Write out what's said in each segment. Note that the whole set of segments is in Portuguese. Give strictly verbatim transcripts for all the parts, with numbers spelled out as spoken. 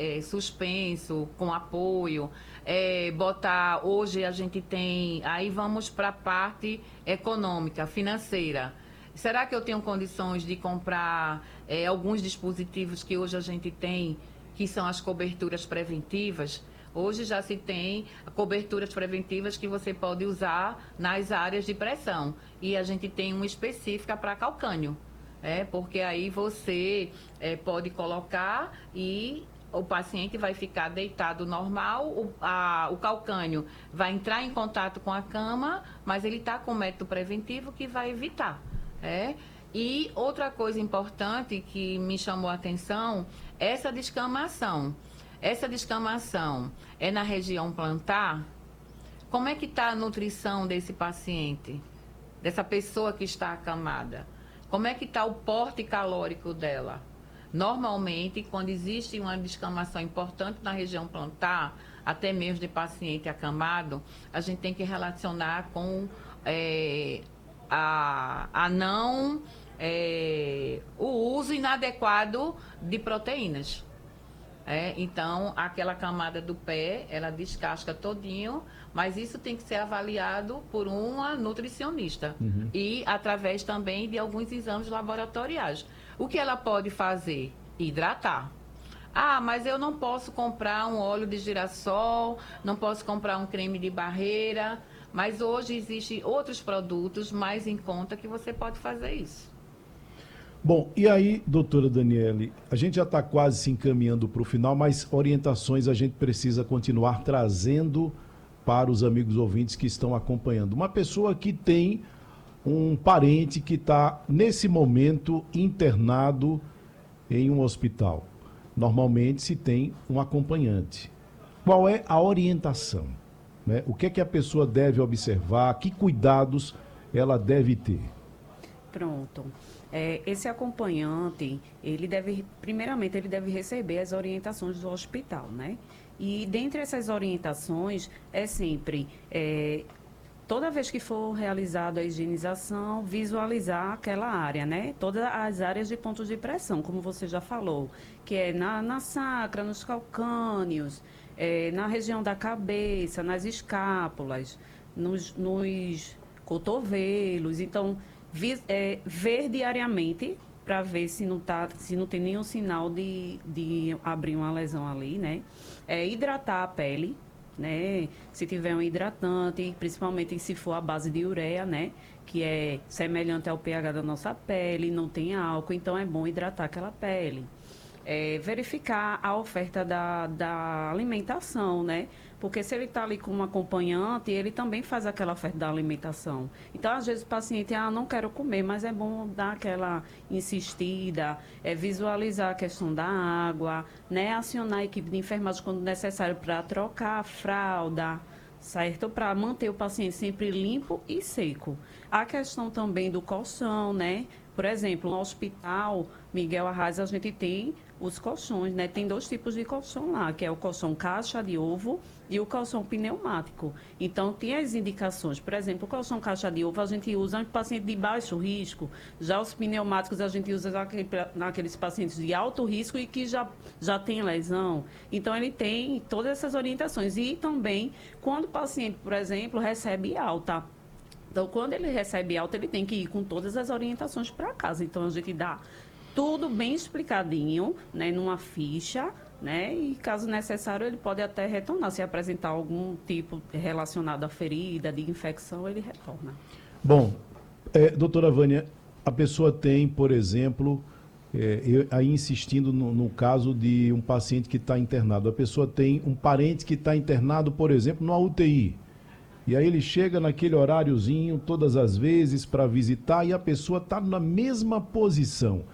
é, suspenso, com apoio, é, botar, hoje a gente tem, aí vamos para a parte econômica, financeira. Será que eu tenho condições de comprar é, alguns dispositivos que hoje a gente tem, que são as coberturas preventivas? Hoje já se tem coberturas preventivas que você pode usar nas áreas de pressão. E a gente tem uma específica para calcânio. É, porque aí você é, pode colocar e o paciente vai ficar deitado normal, o, a, o calcânio vai entrar em contato com a cama, mas ele está com método preventivo que vai evitar. É? E outra coisa importante que me chamou a atenção, essa descamação. Essa descamação é na região plantar? Como é que está a nutrição desse paciente, dessa pessoa que está acamada? Como é que está o porte calórico dela? Normalmente, quando existe uma descamação importante na região plantar, até mesmo de paciente acamado, a gente tem que relacionar com é, a, a não, é, o uso inadequado de proteínas. É, então, aquela camada do pé, ela descasca todinho, mas isso tem que ser avaliado por uma nutricionista. Uhum. E através também de alguns exames laboratoriais. O que ela pode fazer? Hidratar. Ah, mas eu não posso comprar um óleo de girassol, não posso comprar um creme de barreira, mas hoje existem outros produtos mais em conta que você pode fazer isso. Bom, e aí, doutora Daniele, a gente já está quase se encaminhando para o final, mas orientações a gente precisa continuar trazendo para os amigos ouvintes que estão acompanhando. Uma pessoa que tem um parente que está, nesse momento, internado em um hospital. Normalmente se tem um acompanhante. Qual é a orientação? Né? O que é que a pessoa deve observar? Que cuidados ela deve ter? Pronto. É, esse acompanhante, ele deve, primeiramente, ele deve receber as orientações do hospital, né? E dentre essas orientações, é sempre, é, toda vez que for realizada a higienização, visualizar aquela área, né? Todas as áreas de pontos de pressão, como você já falou, que é na, na sacra, nos calcâneos, é, na região da cabeça, nas escápulas, nos, nos cotovelos. Então, vi, é, ver diariamente para ver se não, tá, se não tem nenhum sinal de, de abrir uma lesão ali, né? É, hidratar a pele, né? Se tiver um hidratante, principalmente se for a base de ureia, né? Que é semelhante ao pH da nossa pele, não tem álcool, então é bom hidratar aquela pele. É, verificar a oferta da, da alimentação, né? Porque se ele está ali com um acompanhante, ele também faz aquela oferta da alimentação. Então, às vezes, o paciente, ah, não quero comer, mas é bom dar aquela insistida, é, visualizar a questão da água, né? Acionar a equipe de enfermagem quando necessário para trocar a fralda, certo? Para manter o paciente sempre limpo e seco. A questão também do colchão, né? Por exemplo, no hospital Miguel Arraes, a gente tem os colchões, né? Tem dois tipos de colchão lá, que é o colchão caixa de ovo e o colchão pneumático. Então, tem as indicações. Por exemplo, o colchão caixa de ovo a gente usa em paciente de baixo risco. Já os pneumáticos a gente usa naquele, naqueles pacientes de alto risco e que já, já tem lesão. Então, ele tem todas essas orientações. E também, quando o paciente, por exemplo, recebe alta. Então, quando ele recebe alta, ele tem que ir com todas as orientações para casa. Então, a gente dá tudo bem explicadinho, né, numa ficha, né, e caso necessário, ele pode até retornar. Se apresentar algum tipo relacionado à ferida, de infecção, ele retorna. Bom, é, doutora Vânia, a pessoa tem, por exemplo, é, eu, aí insistindo no, no caso de um paciente que está internado, a pessoa tem um parente que está internado, por exemplo, numa U T I. E aí ele chega naquele horáriozinho todas as vezes para visitar e a pessoa está na mesma posição.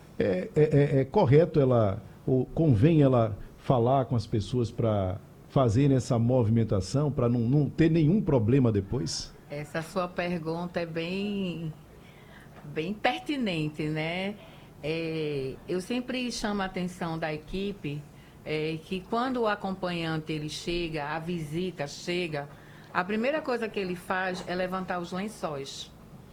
É, é, é, é correto ela, ou convém ela falar com as pessoas para fazerem essa movimentação, para não, não ter nenhum problema depois? Essa sua pergunta é bem, bem pertinente, né? É, eu sempre chamo a atenção da equipe é, que quando o acompanhante ele chega, a visita chega, a primeira coisa que ele faz é levantar os lençóis.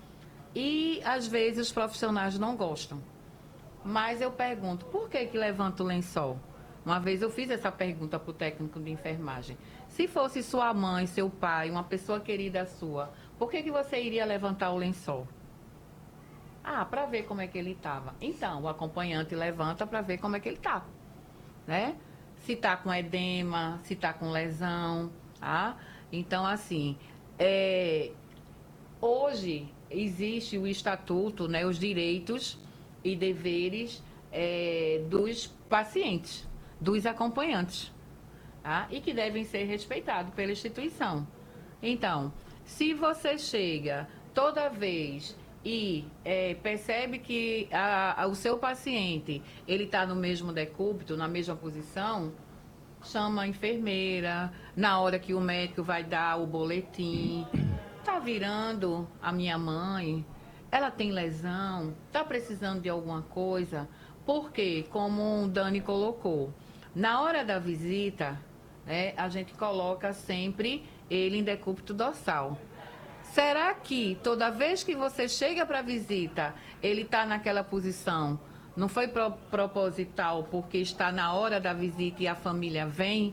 E, às vezes, os profissionais não gostam. Mas eu pergunto, por que que levanta o lençol? Uma vez eu fiz essa pergunta para o técnico de enfermagem. Se fosse sua mãe, seu pai, uma pessoa querida sua, por que, que você iria levantar o lençol? Ah, para ver como é que ele estava. Então, o acompanhante levanta para ver como é que ele está, né? Se está com edema, se está com lesão, tá? Então, assim, é, hoje existe o estatuto, né, os direitos e deveres é, dos pacientes, dos acompanhantes, tá? E que devem ser respeitados pela instituição. Então, se você chega toda vez e é, percebe que a, a, o seu paciente ele está no mesmo decúbito, na mesma posição, chama a enfermeira, na hora que o médico vai dar o boletim, está virando a minha mãe, ela tem lesão, está precisando de alguma coisa, porque, como o Dani colocou, na hora da visita, né, a gente coloca sempre ele em decúbito dorsal. Será que toda vez que você chega para a visita, ele está naquela posição? Não foi pro, proposital porque está na hora da visita e a família vem?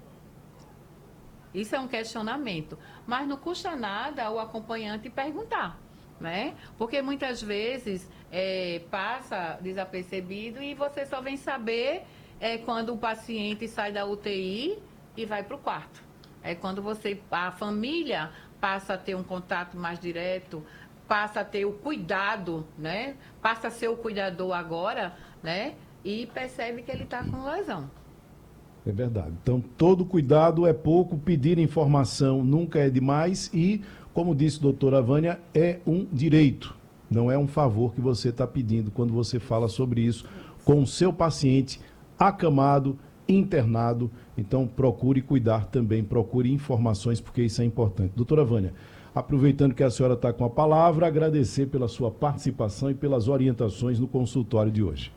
Isso é um questionamento. Mas não custa nada o acompanhante perguntar, né? Porque muitas vezes é, passa desapercebido e você só vem saber é, quando o paciente sai da U T I e vai para o quarto. É quando você, a família passa a ter um contato mais direto, passa a ter o cuidado, né? Passa a ser o cuidador agora, né? E percebe que ele está com lesão. É verdade. Então, todo cuidado é pouco, pedir informação nunca é demais e, como disse a doutora Vânia, é um direito, não é um favor que você está pedindo quando você fala sobre isso com o seu paciente acamado, internado. Então, procure cuidar também, procure informações, porque isso é importante. Doutora Vânia, aproveitando que a senhora está com a palavra, agradecer pela sua participação e pelas orientações no consultório de hoje.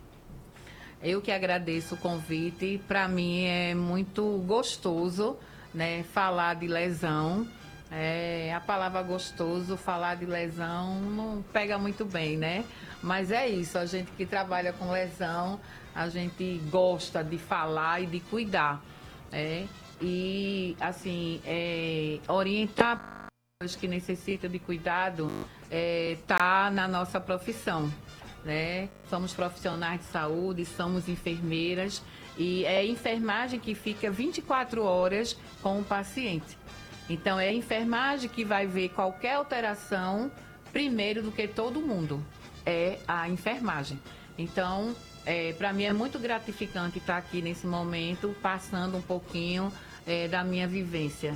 Eu que agradeço o convite. Para mim é muito gostoso, né, falar de lesão. É, a palavra gostoso, falar de lesão, não pega muito bem, né? Mas é isso, a gente que trabalha com lesão, a gente gosta de falar e de cuidar. É, e, assim, é, orientar os que necessitam de cuidado está é, na nossa profissão. Né? Somos profissionais de saúde, somos enfermeiras e é a enfermagem que fica vinte e quatro horas com o paciente. Então, é a enfermagem que vai ver qualquer alteração primeiro do que todo mundo. É a enfermagem. Então, é, para mim é muito gratificante estar aqui nesse momento, passando um pouquinho é, da minha vivência.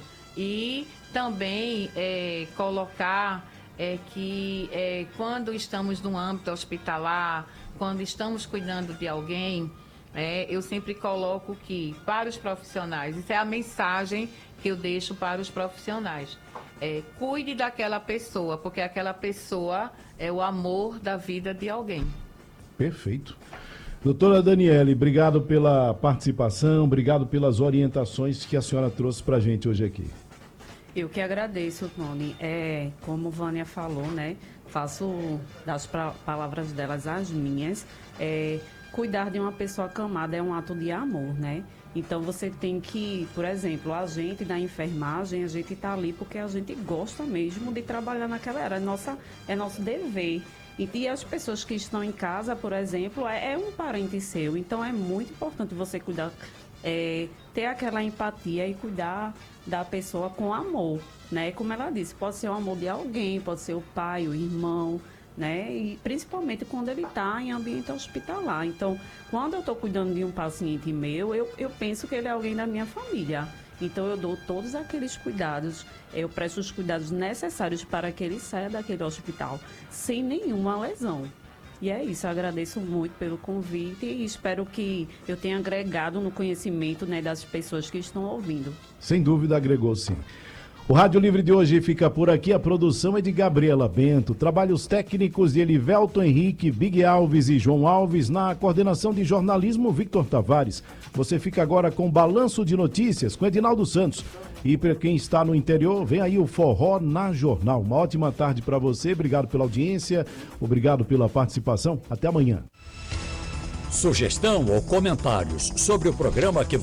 E também é, colocar é, que é, quando estamos no âmbito hospitalar, quando estamos cuidando de alguém, é, eu sempre coloco que para os profissionais, isso é a mensagem que eu deixo para os profissionais. É, cuide daquela pessoa, porque aquela pessoa é o amor da vida de alguém. Perfeito. Doutora Daniele, obrigado pela participação, obrigado pelas orientações que a senhora trouxe para a gente hoje aqui. Eu que agradeço, Tony. É, como Vânia falou, né? Faço das pra, palavras delas as minhas. É, cuidar de uma pessoa acamada é um ato de amor, né? Então você tem que, por exemplo, a gente da enfermagem, a gente está ali porque a gente gosta mesmo de trabalhar naquela área. É, nossa, é nosso dever. E, e as pessoas que estão em casa, por exemplo, é, é um parente seu. Então é muito importante você cuidar, é, ter aquela empatia e cuidar da pessoa com amor, né? Como ela disse, pode ser o amor de alguém, pode ser o pai, o irmão, né? E principalmente quando ele está em ambiente hospitalar. Então, quando eu estou cuidando de um paciente meu, eu, eu penso que ele é alguém da minha família. Então, eu dou todos aqueles cuidados, eu presto os cuidados necessários para que ele saia daquele hospital sem nenhuma lesão. E é isso, eu agradeço muito pelo convite e espero que eu tenha agregado no conhecimento, né, das pessoas que estão ouvindo. Sem dúvida, agregou sim. O Rádio Livre de hoje fica por aqui. A produção é de Gabriela Bento, trabalhos técnicos de Elivelton Henrique, Big Alves e João Alves, na coordenação de jornalismo Victor Tavares. Você fica agora com Balanço de Notícias com Edinaldo Santos. E para quem está no interior, vem aí o Forró na Jornal. Uma ótima tarde para você, obrigado pela audiência, obrigado pela participação. Até amanhã. Sugestão ou comentários sobre o programa que